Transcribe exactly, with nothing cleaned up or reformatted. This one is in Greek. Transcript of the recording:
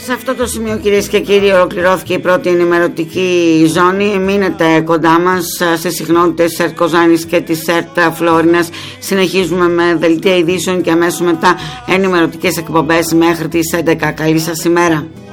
Σε αυτό το σημείο, κυρίες και κύριοι, ολοκληρώθηκε η πρώτη ενημερωτική ζώνη. Μείνετε κοντά μας σε συχνότητες της ΕΡΤ Κοζάνης και της ΕΡΤ Φλόρινας. Συνεχίζουμε με δελτία ειδήσεων και αμέσως μετά ενημερωτικές εκπομπές μέχρι τις έντεκα. Καλή σας ημέρα.